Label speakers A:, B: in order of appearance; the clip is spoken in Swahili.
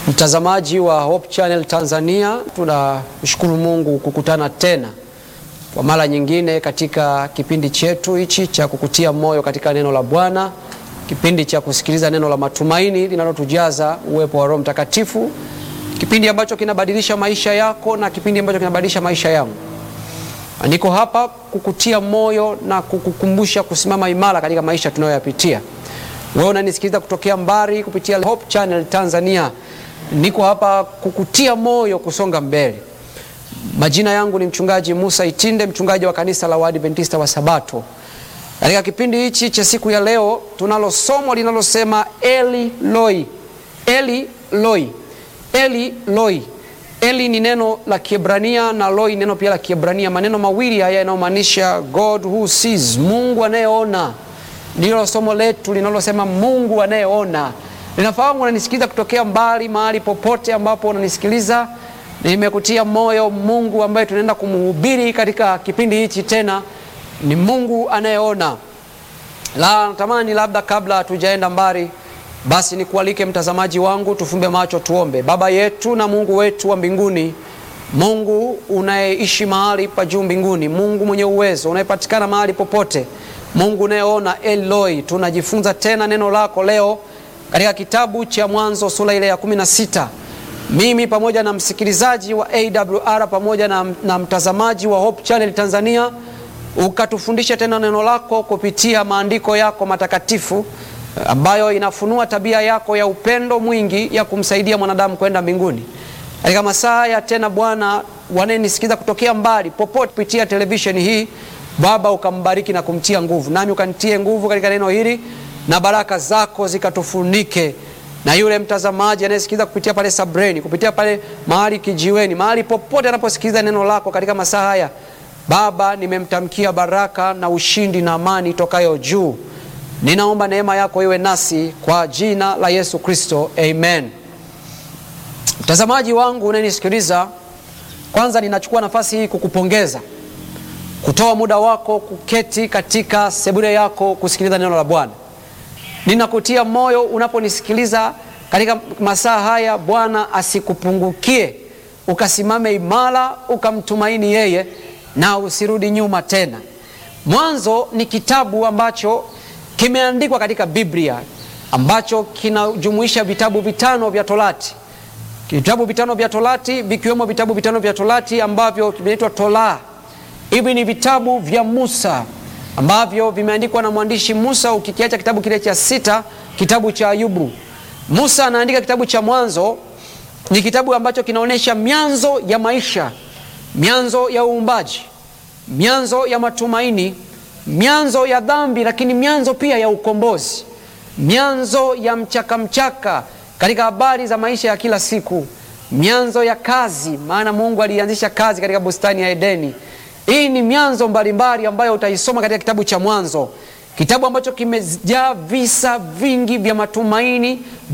A: Mtazamaji wa Hope Channel Tanzania, tunashukuru Mungu kukutana tena kwa mara nyingine katika kipindi chetu hichi cha kukutia moyo katika neno la Bwana, kipindi cha kusikiliza neno la matumaini linalotujaza uwepo wa Roho Mtakatifu, kipindi ambacho kinabadilisha maisha yako na kipindi ambacho kinabadilisha maisha yangu. Niko hapa kukutia moyo na kukukumbusha kusimama imara katika maisha tunayoyapitia. Wewe unanisikiliza kutokea mbali kupitia Hope Channel Tanzania. Niko hapa kukutia moyo kusonga mbele. Majina yangu ni mchungaji Musa Itinde, mchungaji wa kanisa la Waadventista wa Sabato. Katika kipindi hichi cha siku ya leo tunalo somo linalosema Eli Loi. Eli Loi. Eli Loi. Eli ni neno la Kiebrania na Loi neno pia la Kiebrania. Maneno mawili haya yanayomaanisha God who sees, Mungu anayeona. Ndilo somo letu linalosema Mungu anayeona. Ninafahamu unanisikiliza kutokea mbali, mahali popote ambapo unanisikiliza. Nimekutia moyo, Mungu ambaye tunaenda kumhubiri katika kipindi hichi tena ni Mungu anayeona. Natamani labda kabla hatujaenda mbali, basi nikualike mtazamaji wangu, tufumbe macho tuombe. Baba yetu na Mungu wetu wa mbinguni, Mungu unayeishi mahali pa juu mbinguni, Mungu mwenye uwezo, unayepatikana mahali popote, Mungu unayeona, Eloi, tunajifunza tena neno lako leo katika kitabu cha Mwanzo sura ile ya 16. Mimi pamoja na msikilizaji wa AWR pamoja na mtazamaji wa Hope Channel Tanzania, ukatufundisha tena neno lako kupitia maandiko yako matakatifu ambayo inafunua tabia yako ya upendo mwingi ya kumsaidia mwanadamu kwenda mbinguni. Katika masaa ya tena Bwana, wanenisikiza kutokea mbali popote kupitia televisheni hii, Baba ukambariki na kumtia nguvu. Nami ukanitie nguvu katika neno hili na baraka zako zikatufunike. Na yule mtazamaji anayesikiza kupitia pale Sabreni, kupitia pale mahali kijiweni, mahali popote anaposikiliza neno lako katika masaa haya, Baba nimemtamkia baraka na ushindi na amani tokayo juu. Ninaomba neema yako iwe nasi kwa jina la Yesu Kristo, amen. Mtazamaji wangu unanisikiliza, kwanza ninachukua nafasi hii kukupongeza kutoa muda wako kuketi katika sebule yako kusikiliza neno la Bwana. Ninakutia moyo unaponisikiliza katika masaa haya, Bwana asikupungukie, ukasimame imara, ukamtumaini yeye na usirudi nyuma tena. Mwanzo ni kitabu ambacho kimeandikwa katika Biblia, ambacho kinajumuisha vitabu vitano vya Torati. Vitabu vitano vya Torati vikiwemo vitabu vitano vya Torati ambavyo vinaitwa Torah. Hivi ni vitabu vya Musa ambavyo vimeandikwa na mwandishi Musa, ukikiacha kitabu kile cha 6, kitabu cha Ayubu. Musa anaandika kitabu cha Mwanzo, ni kitabu ambacho kinaonesha mianzo ya maisha, mianzo ya uumbaji, mianzo ya matumaini, mianzo ya dhambi, lakini mianzo pia ya ukombozi, mianzo ya mchaka katika habari za maisha ya kila siku, mianzo ya kazi, maana Mungu alianzisha kazi katika bustani ya Edeni. Hii ni mianzo mbalimbali ambayo utaisoma katika kitabu cha Mwanzo, kitabu ambacho kimejaa visa vingi vya matumaini,